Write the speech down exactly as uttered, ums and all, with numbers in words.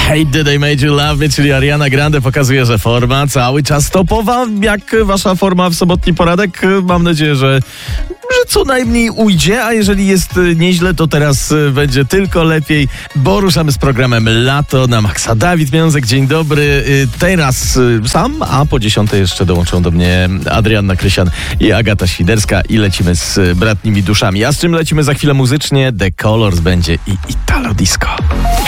Hate That I Made You Love Me, czyli Ariana Grande pokazuje, że forma cały czas topowa. Jak wasza forma w sobotni poranek? Mam nadzieję, że, że co najmniej ujdzie, a jeżeli jest nieźle, to teraz będzie tylko lepiej, bo ruszamy z programem Lato na Maxa. Dawid Miązek, dzień dobry. Teraz sam, a po dziesiątej jeszcze dołączą do mnie Adrianna Krysian i Agata Świderska i lecimy z bratnimi duszami. A z czym lecimy za chwilę muzycznie? The Colors będzie i Italo Disco.